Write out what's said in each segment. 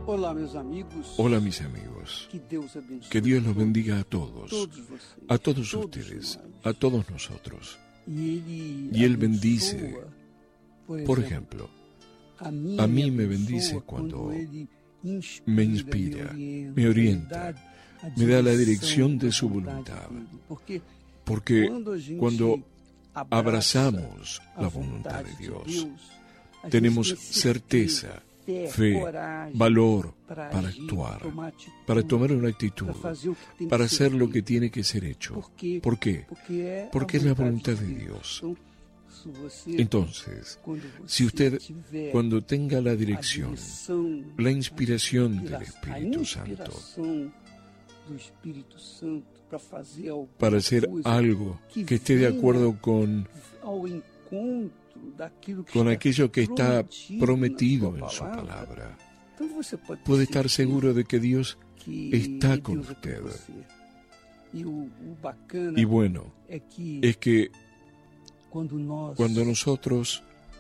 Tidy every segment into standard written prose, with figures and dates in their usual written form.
Hola mis amigos, que Dios los bendiga a todos ustedes, a todos nosotros. Y Él bendice, por ejemplo, a mí me bendice cuando me inspira, me orienta, me da la dirección de su voluntad. Porque cuando abrazamos la voluntad de Dios, tenemos certeza, fe, valor para actuar, para tomar una actitud, para hacer lo que tiene que ser hecho. ¿Por qué? Porque es la voluntad de Dios. Entonces, si usted, cuando tenga la dirección, la inspiración del Espíritu Santo, para hacer algo que esté de acuerdo con aquello que está prometido en su palabra, puede estar seguro de que Dios está con usted. Y bueno, es que cuando nosotros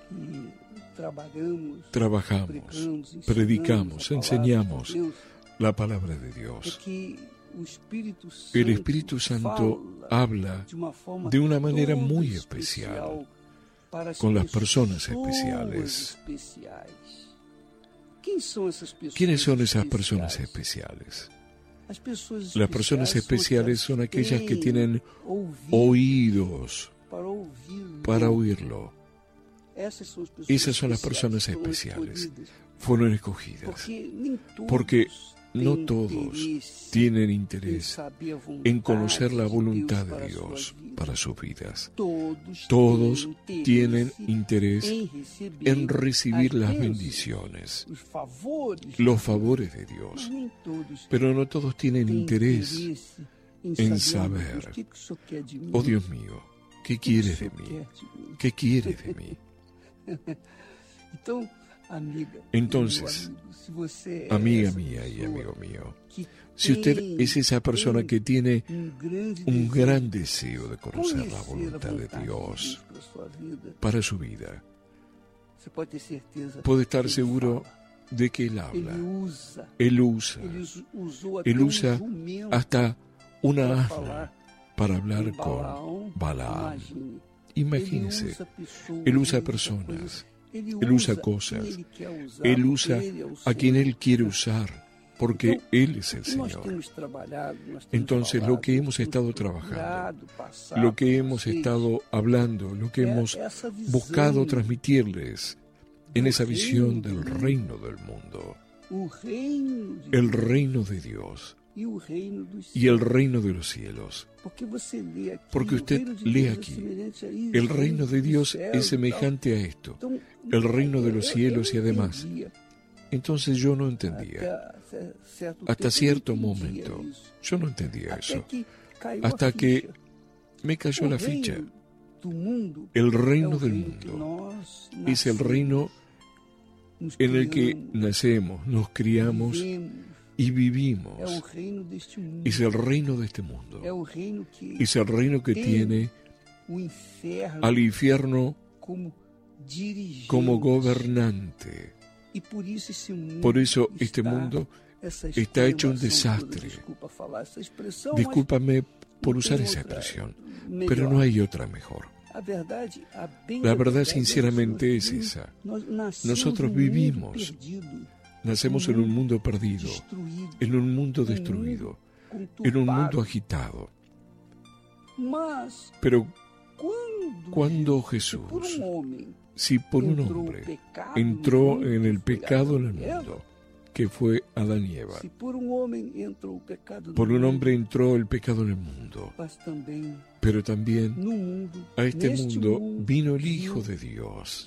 trabajamos, predicamos, enseñamos la palabra de Dios, el Espíritu Santo habla de una manera muy especial con las personas especiales. ¿Quiénes son esas personas especiales? Las personas especiales son aquellas que tienen oídos para oírlo. Esas son las personas especiales. Fueron escogidas. Porque no todos tienen interés en conocer la voluntad de Dios para sus vidas. Todos tienen interés en recibir las bendiciones, los favores de Dios. Pero no todos tienen interés en saber, oh Dios mío, ¿qué quieres de mí? ¿Qué quieres de mí? Entonces, amiga mía y amigo mío, si usted es esa persona que tiene un gran deseo de conocer la voluntad de Dios para su vida, puede estar seguro de que Él habla. Él usa hasta una asna para hablar con Balaam. Imagínese, Él usa personas. Él usa cosas, Él usa a quien Él quiere usar, porque Él es el Señor. Entonces, lo que hemos estado trabajando, lo que hemos estado hablando, lo que hemos buscado transmitirles en esa visión del reino del mundo, el reino de Dios y el reino de los cielos. Porque usted lee aquí, el reino de Dios es semejante a esto, el reino de los cielos y además. Entonces yo no entendía, hasta cierto momento, yo no entendía eso, hasta que me cayó la ficha. El reino del mundo es el reino en el que nacemos, nos criamos y vivimos. Es el reino de este mundo. Es el reino que tiene al infierno como gobernante. Por eso este mundo está hecho un desastre. Discúlpame por usar esa expresión, pero no hay otra mejor. La verdad sinceramente es esa. Nosotros nacemos en un mundo perdido, en un mundo destruido, en un mundo agitado. Pero cuando Jesús, si por un hombre entró en el pecado en el mundo, que fue Adán y Eva, por un hombre entró el pecado en el mundo, pero también a este mundo vino el Hijo de Dios,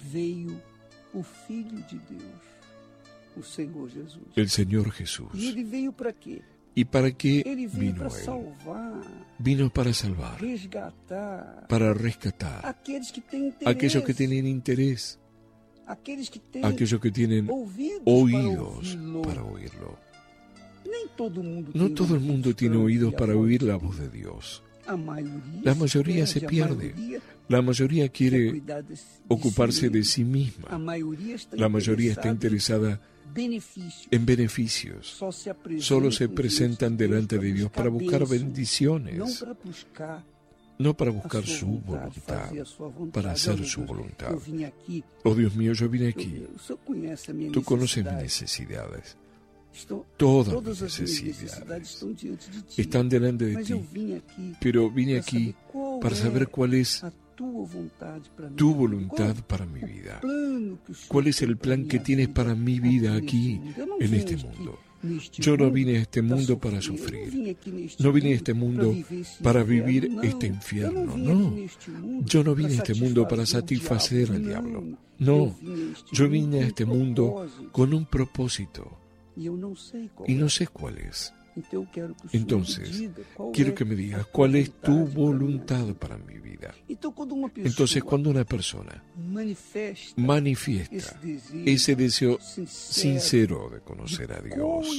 el Señor Jesús. ¿Y para qué vino Él? Vino para salvar, para rescatar a aquellos que tienen interés, a aquellos que tienen oídos para oírlo. No todo el mundo tiene oídos para oír la voz de Dios. La mayoría se pierde. La mayoría quiere ocuparse de sí misma. La mayoría está interesada en beneficios. Solo se presentan delante de Dios para buscar bendiciones, no para buscar su voluntad, para hacer su voluntad. Oh Dios mío, yo vine aquí. Tú conoces mis necesidades. Todas mis necesidades están delante de ti, pero vine aquí para saber cuál es tu voluntad para mi vida. ¿Cuál es el plan que tienes para mi vida aquí, en este mundo? Yo no vine a este mundo para sufrir. No vine a este mundo para vivir este infierno. No. Yo no vine a este mundo para satisfacer al diablo. No. Yo vine a este mundo con un propósito. Y no sé cuál es. Entonces, quiero que me digas cuál es tu voluntad para mi vida. Entonces, cuando una persona manifiesta ese deseo sincero de conocer a Dios,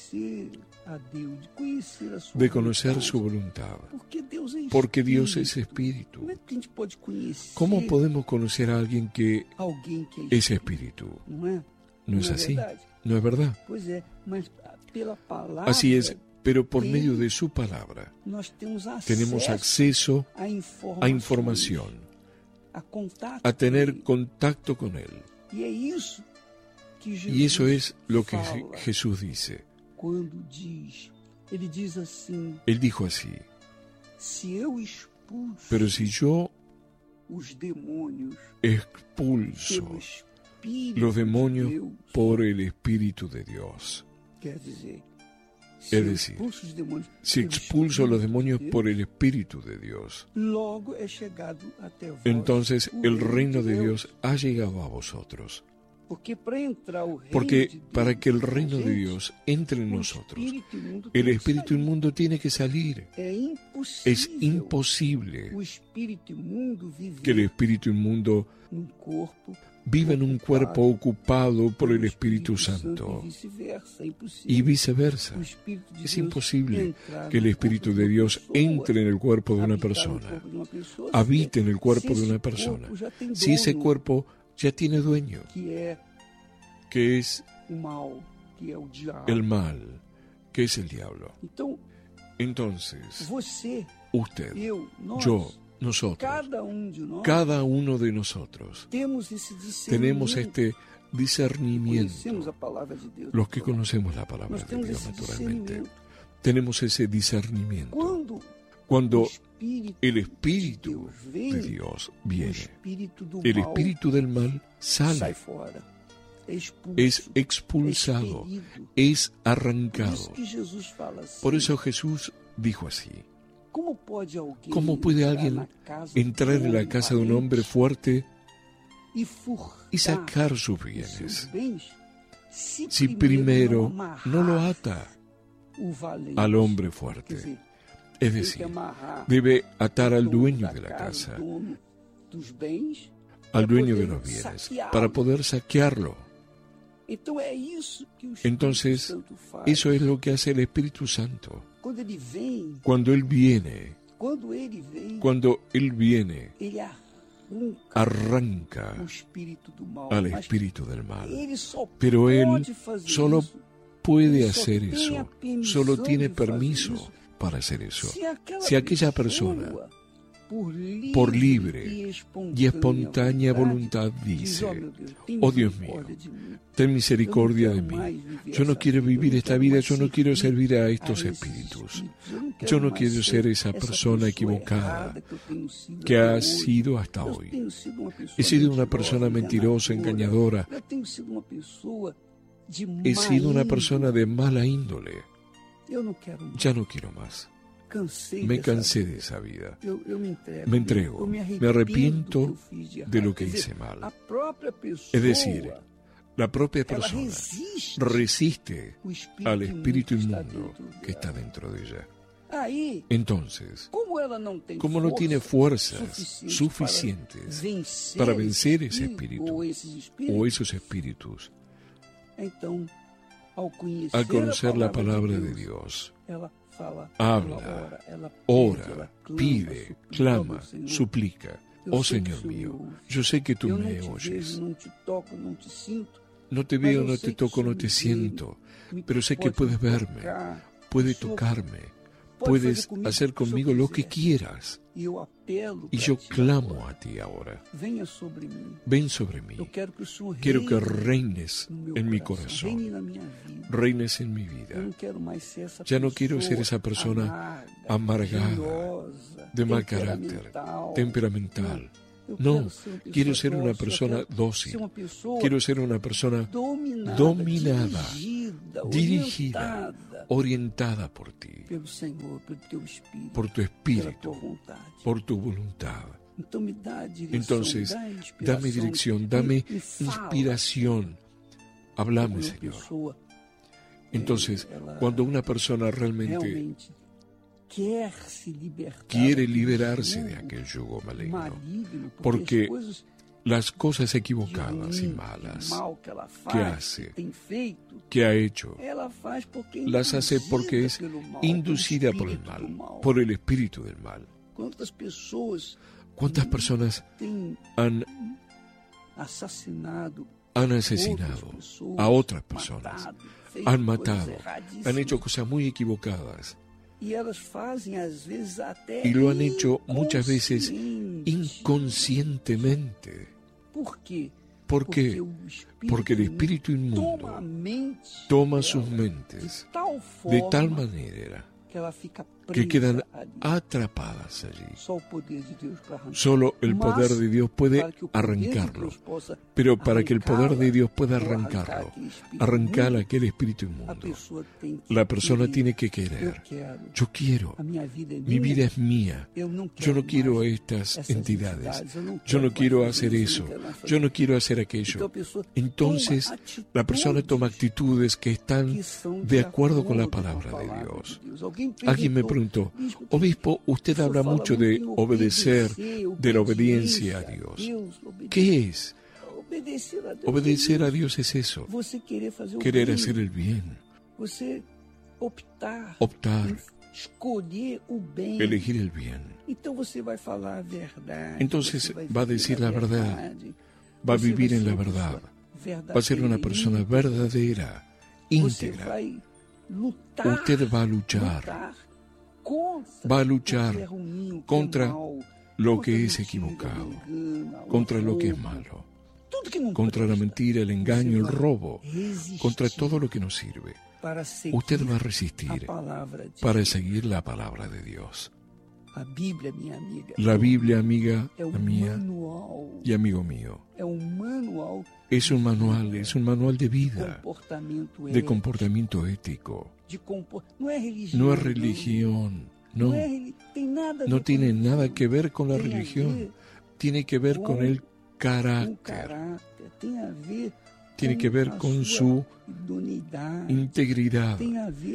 de conocer su voluntad, porque Dios es espíritu, ¿cómo podemos conocer a alguien que es espíritu? ¿No es así? ¿No es verdad? Así es, pero por medio de su palabra tenemos acceso a información, a tener contacto con Él. Y eso es lo que Jesús dice. Él dijo así: pero si yo expulso los demonios por el Espíritu de Dios, es decir, si expulso los demonios por el Espíritu de Dios, entonces el reino de Dios ha llegado a vosotros. Porque para que el reino de Dios entre en nosotros, el espíritu inmundo tiene que salir. Es imposible que el espíritu inmundo viva en un cuerpo ocupado por el Espíritu Santo y viceversa. Es imposible que el Espíritu de Dios entre en el cuerpo de una persona, habite en el cuerpo de una persona, si ese cuerpo ya tiene dueño, que es el mal, que es el diablo. Entonces, usted, yo, nosotros, cada uno de nosotros, tenemos este discernimiento. Los que conocemos la palabra de Dios, naturalmente, tenemos ese discernimiento. Cuando el Espíritu de Dios viene, el espíritu del mal sale, es expulsado, es arrancado. Por eso Jesús dijo así: ¿cómo puede alguien entrar en la casa de un hombre fuerte y sacar sus bienes si primero no lo ata al hombre fuerte? Es decir, debe atar al dueño de la casa, al dueño de los bienes, para poder saquearlo. Entonces, eso es lo que hace el Espíritu Santo. Cuando Él viene, arranca al espíritu del mal. Pero Él solo puede hacer eso, solo tiene permiso para hacer eso. Si aquella persona, por libre y espontánea voluntad, dice: oh Dios mío, ten misericordia de mí, yo no quiero vivir esta vida, yo no quiero servir a estos espíritus, yo no quiero ser esa persona equivocada que ha sido hasta hoy. He sido una persona mentirosa, engañadora, he sido una persona de mala índole, ya no quiero más. Me cansé de esa vida. Me entrego, me arrepiento de lo que hice mal. Es decir, la propia persona resiste al espíritu inmundo que está dentro de ella. Entonces, como no tiene fuerzas suficientes para vencer ese espíritu o esos espíritus, al conocer la palabra de Dios, habla, ora, pide, clama, suplica: oh Señor mío, yo sé que tú me oyes. No te veo, no te toco, no te siento, pero sé que puedes verme, puedes tocarme, puedes hacer conmigo lo que quieras. Y yo clamo a ti ahora. Ven sobre mí. Quiero que reines en mi corazón, reines en mi vida. Ya no quiero ser esa persona amargada, de mal carácter, temperamental. No, quiero ser una persona dócil. Quiero ser una persona dominada, dirigida, orientada por ti, por tu espíritu, por tu voluntad. Entonces, dame dirección, dame inspiración. Háblame, Señor. Entonces, cuando una persona realmente quiere liberarse de aquel yugo maligno, porque las cosas equivocadas y malas que hace, que ha hecho, las hace porque es inducida por el mal, por el espíritu del mal. ¿Cuántas personas han asesinado a otras personas? Han matado, han hecho cosas muy equivocadas. Y lo han hecho muchas veces inconscientemente. ¿Por qué? Porque el espíritu inmundo toma sus mentes de tal manera que quedan atrapadas allí. Solo el poder de Dios puede arrancarlo. Pero para que el poder de Dios pueda arrancar aquel espíritu inmundo, la persona tiene que querer. Yo quiero. Mi vida es mía. Yo no quiero a estas entidades. Yo no quiero hacer eso. Yo no quiero hacer aquello. Entonces, la persona toma actitudes que están de acuerdo con la palabra de Dios. Alguien me preguntó, obispo, usted habla mucho de obedecer, de la obediencia a Dios. ¿Qué es? Obedecer a Dios es eso. Querer hacer el bien. Optar. Elegir el bien. Entonces va a decir la verdad. Va a vivir en la verdad. Va a ser una persona verdadera, íntegra. Usted va a luchar. Va a luchar contra lo que es equivocado, contra lo que es malo, contra la mentira, el engaño, el robo, contra todo lo que nos sirve. Usted va a resistir para seguir la palabra de Dios. La Biblia, amiga mía y amigo mío, es un manual de vida, de comportamiento ético. No es religión, no tiene nada que ver con la religión, tiene que ver con el carácter, tiene que ver con su integridad,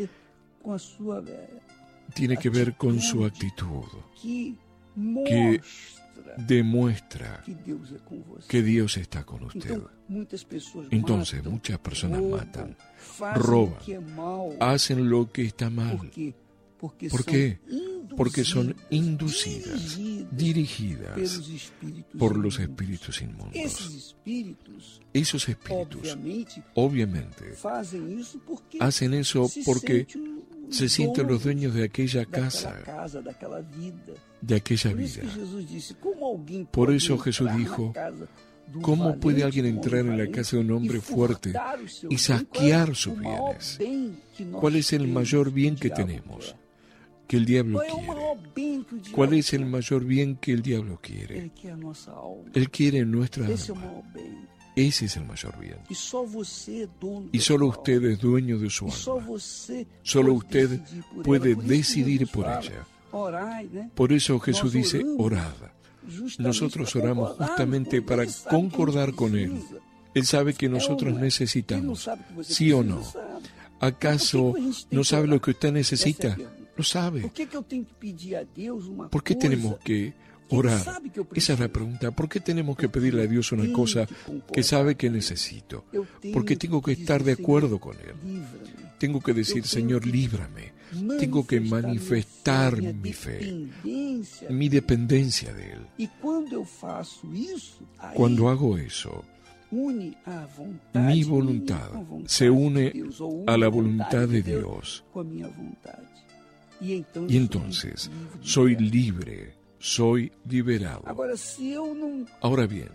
tiene que ver con su actitud, que demuestra que Dios está con usted. Entonces, muchas personas matan, roban, hacen lo que está mal. ¿Por qué? Porque son inducidas, dirigidas por los espíritus inmundos. Esos espíritus, obviamente, hacen eso porque se sienten los dueños de aquella casa, de aquella vida. Por eso Jesús dijo, ¿cómo puede alguien entrar en la casa de un hombre fuerte y saquear sus bienes? ¿Cuál es el mayor bien que tenemos? Que el diablo quiere. ¿Cuál es el mayor bien que el diablo quiere? Él quiere nuestra alma. Ese es el mayor bien. Y solo usted es dueño de su alma. Solo usted puede decidir por ella. Por eso Jesús dice, orad. Nosotros oramos justamente para concordar con Él. Él sabe que nosotros necesitamos, ¿sí o no? ¿Acaso no sabe lo que usted necesita? Lo sabe. ¿Por qué tenemos que orar? Esa es la pregunta. ¿Por qué tenemos que pedirle a Dios una cosa que sabe que necesito? Porque tengo que estar de acuerdo con Él. Tengo que decir, Señor, líbrame. Tengo que manifestar mi fe, mi dependencia de Él. Cuando hago eso, Mi voluntad se une a la voluntad de Dios. Y entonces soy libre, soy liberado. Ahora bien,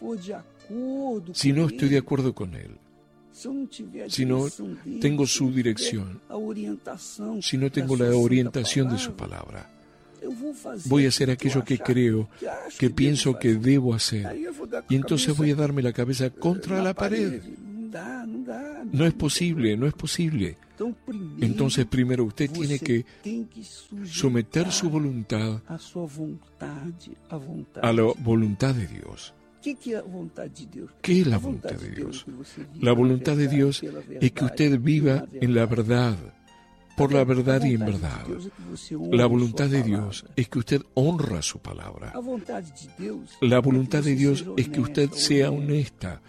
si no estoy de acuerdo con Él, si no tengo su dirección, si no tengo la orientación de su palabra, voy a hacer aquello que creo, que pienso que debo hacer, y entonces voy a darme la cabeza contra la pared. No es posible, no es posible. Entonces primero usted tiene que someter su voluntad a la voluntad de Dios. ¿Qué es la voluntad de Dios? La voluntad de Dios es que usted viva en la verdad, por la verdad y en verdad. La voluntad de Dios es que usted honra su palabra. La voluntad de Dios es que usted sea honesto.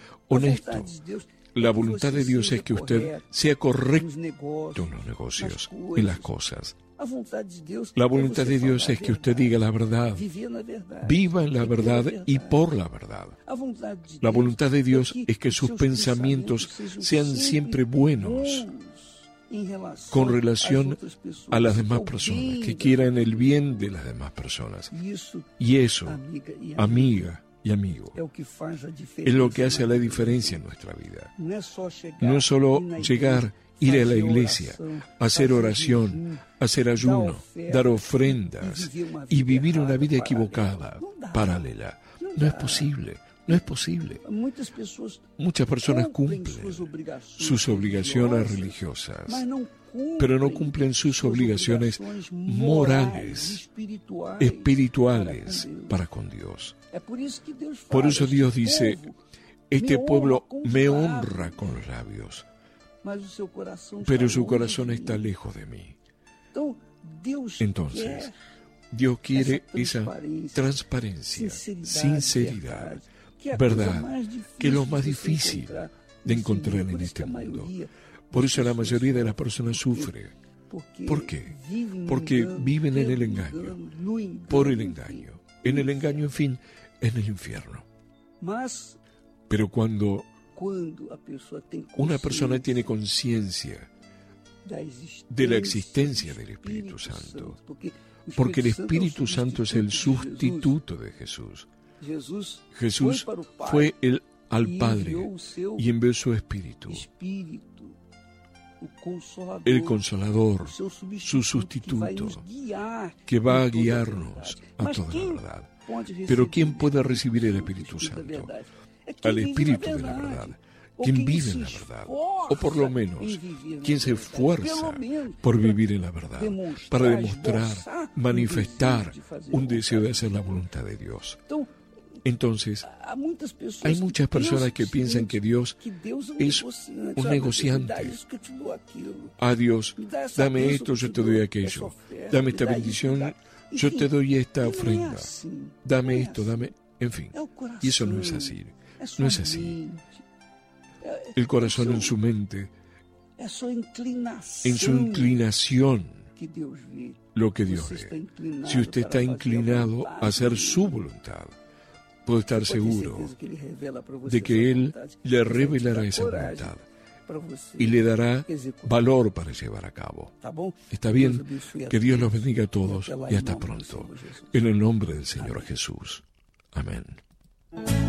La voluntad de Dios es que usted sea correcto en los negocios, en las cosas. La voluntad de Dios es que usted diga la verdad, viva en la verdad y por la verdad. La voluntad de Dios es que sus pensamientos sean siempre buenos con relación a las demás personas, que quieran el bien de las demás personas. Y eso, amiga y amigo, es lo que hace la diferencia en nuestra vida. No es solo llegar, ir a la iglesia, hacer oración, hacer ayuno, dar ofrendas y vivir una vida equivocada, paralela. No es posible. No es posible. Muchas personas cumplen sus obligaciones religiosas, pero no cumplen sus obligaciones morales, espirituales para con Dios. Por eso Dios dice, este pueblo me honra con los labios, pero su corazón está lejos de mí. Entonces, Dios quiere esa transparencia, sinceridad, verdad, que es lo más difícil de encontrar en este mundo. Por eso la mayoría de las personas sufre. ¿Por qué? Porque viven en el engaño, por el engaño. En el engaño, en fin, en el infierno. Pero cuando una persona tiene conciencia de la existencia del Espíritu Santo, porque el Espíritu Santo es el sustituto de Jesús. Jesús fue al Padre y envió su Espíritu, el Consolador, su sustituto, que va a guiarnos a toda la verdad. Pero ¿quién puede recibir el Espíritu Santo? Al Espíritu de la verdad, quien vive en la verdad, o por lo menos quien se esfuerza por vivir en la verdad, para demostrar, manifestar un deseo de hacer la voluntad de Dios. Entonces, hay muchas personas que piensan que Dios es un negociante. A Dios, dame esto, yo te doy aquello. Dame esta bendición, yo te doy esta ofrenda. Dame esto, dame... En fin, y eso no es así. No es así. El corazón en su mente, en su inclinación, lo que Dios ve. Si usted está inclinado a hacer su voluntad, puede estar seguro de que Él le revelará esa voluntad y le dará valor para llevar a cabo. Está bien, que Dios los bendiga a todos y hasta pronto. En el nombre del Señor Jesús. Amén.